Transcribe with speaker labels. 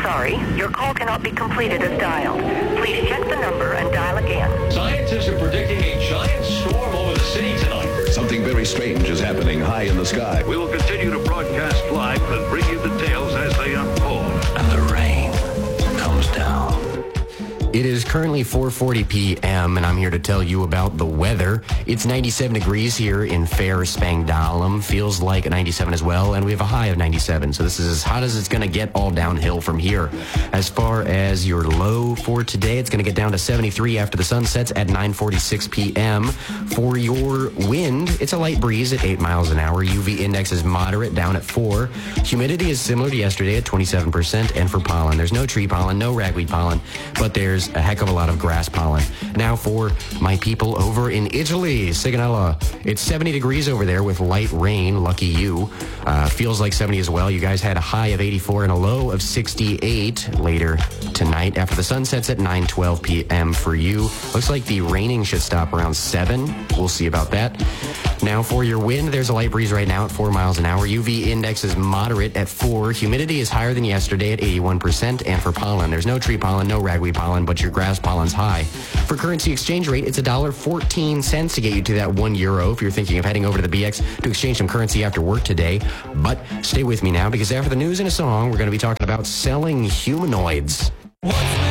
Speaker 1: sorry. Your call cannot be completed as dialed. Please check the number and dial again.
Speaker 2: Scientists are predicting a giant storm over the city tonight.
Speaker 3: Something very strange is happening high in the sky.
Speaker 4: We will continue to broadcast live and bring you details as they unfold.
Speaker 5: And the rain comes down.
Speaker 6: It is currently 4:40 p.m., and I'm here to tell you about the weather. It's 97 degrees here in fair Spangdahlem. Feels like 97 as well, and we have a high of 97. So this is as hot as it's going to get, all downhill from here. As far as your low for today, it's going to get down to 73 after the sun sets at 9:46 p.m. For your wind, it's a light breeze at 8 miles an hour. UV index is moderate, down at 4. Humidity is similar to yesterday at 27%. And for pollen, there's no tree pollen, no ragweed pollen, but there's a heck of a lot of grass pollen. Now for my people over in Italy, Sigonella. It's 70 degrees over there with light rain. Lucky you. Feels like 70 as well. You guys had a high of 84 and a low of 68 later tonight after the sun sets at 9:12 p.m. for you. Looks like the raining should stop around 7. We'll see about that. Now for your wind, there's a light breeze right now at 4 miles an hour. UV index is moderate at 4. Humidity is higher than yesterday at 81%. And for pollen, there's no tree pollen, no ragweed pollen, but your grass pollen's high. For currency exchange rate, it's $1.14 to get you to that €1 if you're thinking of heading over to the BX to exchange some currency after work today. But stay with me now, because after the news and a song, we're going to be talking about selling humanoids.